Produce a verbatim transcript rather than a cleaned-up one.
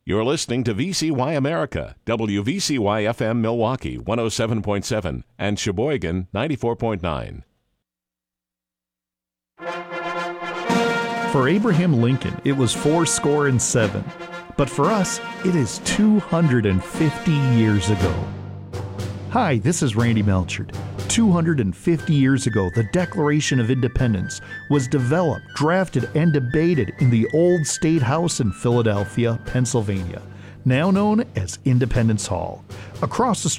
You're listening to V C Y America, W V C Y F M Milwaukee one oh seven point seven and Sheboygan ninety-four point nine. For Abraham Lincoln, it was four score and seven. But for us, it is two hundred fifty years ago. Hi, this is Randy Melchard. two hundred fifty years ago, the Declaration of Independence was developed, drafted, and debated in the old State House in Philadelphia, Pennsylvania, now known as Independence Hall. Across the